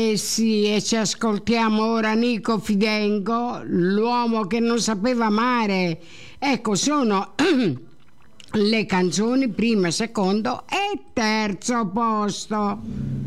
Sì, e ci ascoltiamo ora Nico Fidenco, l'uomo che non sapeva amare. Ecco, sono le canzoni primo, secondo e terzo posto.